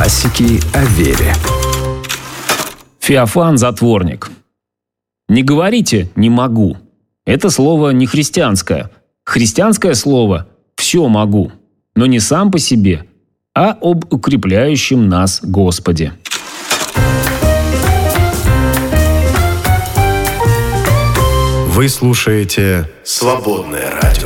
Классики о вере. Феофан Затворник. Не говорите «не могу». Это слово не христианское. Христианское слово «все могу», но не сам по себе, а об укрепляющем нас Господе. Вы слушаете «Свободное радио».